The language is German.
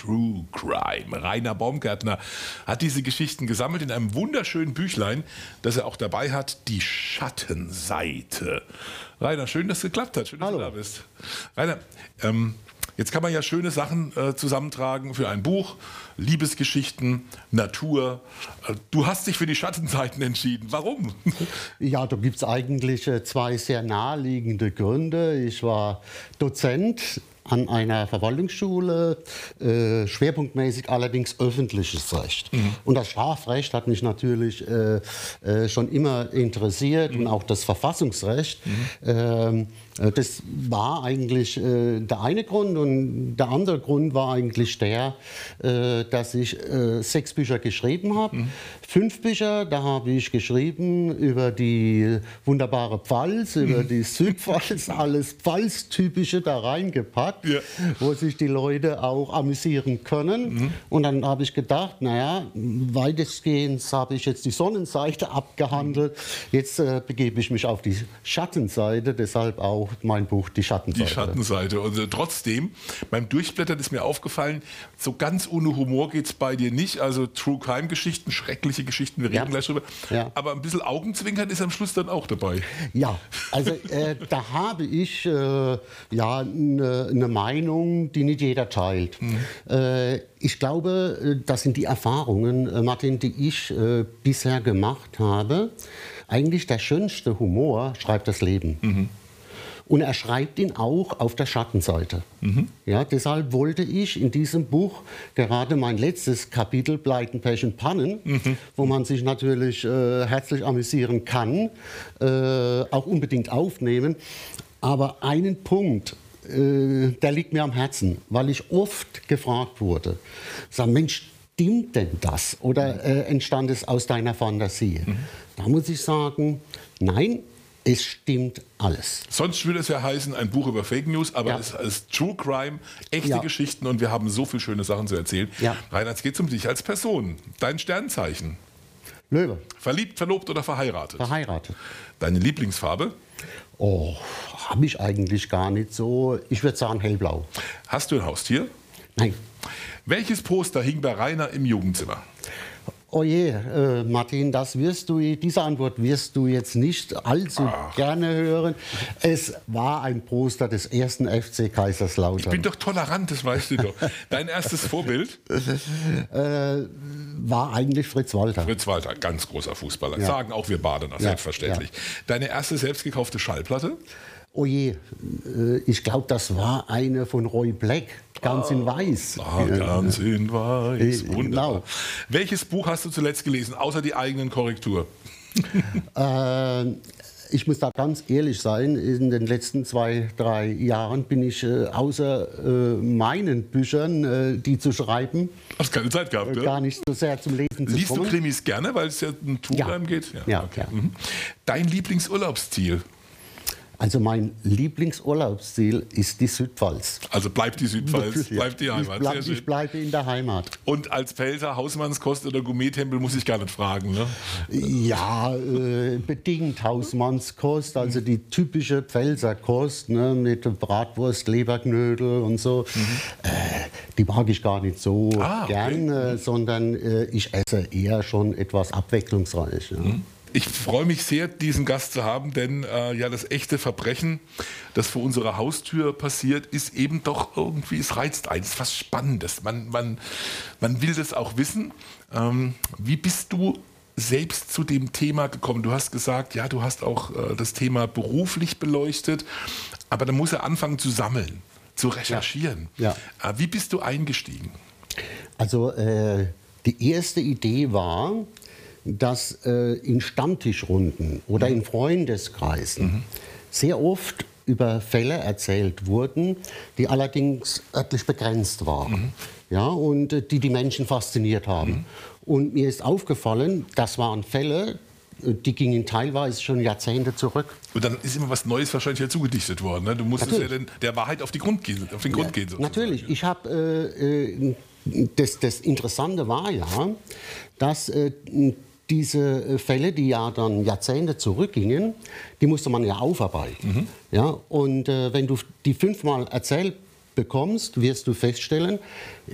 True Crime. Rainer Baumgärtner hat diese Geschichten gesammelt in einem wunderschönen Büchlein, das er auch dabei hat, Die Schattenseite. Rainer, schön, dass es geklappt hat. Schön, dass du da bist. Rainer, jetzt kann man ja schöne Sachen zusammentragen für ein Buch. Liebesgeschichten, Natur. Du hast dich für die Schattenseiten entschieden. Warum? Ja, da gibt es eigentlich zwei sehr naheliegende Gründe. Ich war Dozent an einer Verwaltungsschule, schwerpunktmäßig allerdings öffentliches Recht. Und das Strafrecht hat mich natürlich schon immer interessiert und auch das Verfassungsrecht. Das war eigentlich der eine Grund, und der andere Grund war eigentlich der, dass ich 6 Bücher geschrieben habe. 5 Bücher, da habe ich geschrieben über die wunderbare Pfalz, über die Südpfalz, alles Pfalz-Typische da reingepackt, wo sich die Leute auch amüsieren können. Und dann habe ich gedacht, naja, weitestgehend habe ich jetzt die Sonnenseite abgehandelt, jetzt begebe ich mich auf die Schattenseite, deshalb auch mein Buch Die Schattenseite. Die Schattenseite. Und trotzdem, beim Durchblättern ist mir aufgefallen, so ganz ohne Humor geht es bei dir nicht. Also True Crime Geschichten, schreckliche Geschichten, wir reden gleich drüber. Ja. Aber ein bisschen Augenzwinkern ist am Schluss dann auch dabei. Ja, also da habe ich eine Meinung, die nicht jeder teilt. Ich glaube, das sind die Erfahrungen, Martin, die ich bisher gemacht habe. Eigentlich der schönste Humor schreibt das Leben. Und er schreibt ihn auch auf der Schattenseite. Ja, deshalb wollte ich in diesem Buch gerade mein letztes Kapitel Pleiten, Pech und Pannen, wo man sich natürlich herzlich amüsieren kann, auch unbedingt aufnehmen. Aber einen Punkt, der liegt mir am Herzen, weil ich oft gefragt wurde, sag, Mensch, stimmt denn das? Oder entstand es aus deiner Fantasie? Da muss ich sagen, nein, es stimmt alles. Sonst würde es ja heißen, ein Buch über Fake News, aber es ist True Crime, echte Geschichten, und wir haben so viele schöne Sachen zu erzählen. Rainer, jetzt geht es um dich als Person. Dein Sternzeichen. Löwe. Verliebt, verlobt oder verheiratet? Verheiratet. Deine Lieblingsfarbe? Oh, habe ich eigentlich gar nicht so. Ich würde sagen hellblau. Hast du ein Haustier? Nein. Welches Poster hing bei Rainer im Jugendzimmer? Oh je, Martin, diese Antwort wirst du jetzt nicht allzu gerne hören. Es war ein Poster des 1. FC Kaiserslautern. Ich bin doch tolerant, das weißt du doch. Dein erstes Vorbild? War eigentlich Fritz Walter. Fritz Walter, ganz großer Fußballer. Sagen auch wir Badener, selbstverständlich. Deine erste selbst gekaufte Schallplatte? Oh je, ich glaube, das war eine von Roy Black, ganz in weiß. Ganz in weiß, wunderbar. Genau. Welches Buch hast du zuletzt gelesen, außer die eigenen Korrektur? Ich muss da ganz ehrlich sein, in den letzten 2, 3 Jahren bin ich außer meinen Büchern, die zu schreiben, hast keine Zeit gehabt, gar nicht so sehr zum Lesen zu kommen. Liest du Krimis gerne, weil es ja um True Crime geht? Ja. Dein Lieblingsurlaubsziel? Also mein Lieblingsurlaubsziel ist die Südpfalz. Also bleibt die Südpfalz, bleibt die Heimat. Ich bleibe in der Heimat. Und als Pfälzer Hausmannskost oder Gourmet-Tempel muss ich gar nicht fragen, ne? Ja, bedingt Hausmannskost, also die typische Pfälzerkost, ne, mit Bratwurst, Leberknödel und so. Die mag ich gar nicht so gern, sondern ich esse eher schon etwas abwechslungsreich. Ja. Ich freue mich sehr, diesen Gast zu haben, denn das echte Verbrechen, das vor unserer Haustür passiert, ist eben doch irgendwie, es reizt einen, es ist was Spannendes. Man will das auch wissen. Wie bist du selbst zu dem Thema gekommen? Du hast gesagt, ja, du hast auch das Thema beruflich beleuchtet, aber da muss er anfangen zu sammeln, zu recherchieren. Wie bist du eingestiegen? Also die erste Idee war, dass in Stammtischrunden oder in Freundeskreisen sehr oft über Fälle erzählt wurden, die allerdings örtlich begrenzt waren, und die Menschen fasziniert haben. Und mir ist aufgefallen, das waren Fälle, die gingen teilweise schon Jahrzehnte zurück. Und dann ist immer was Neues wahrscheinlich ja zugedichtet worden. Ne? Du musstest ja der Wahrheit auf den Grund gehen. Sozusagen. Natürlich. Ich habe das Interessante war ja, dass diese Fälle, die ja dann Jahrzehnte zurückgingen, die musste man ja aufarbeiten. Ja? Und wenn du die 5-mal erzählt bekommst, wirst du feststellen,